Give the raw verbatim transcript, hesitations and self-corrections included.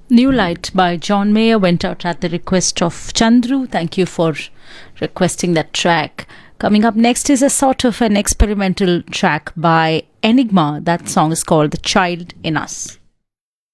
New Light by John Mayer went out at the request of Chandru. Thank you for requesting that track. Coming up next is a sort of an experimental track by Enigma. That song is called The Child in Us.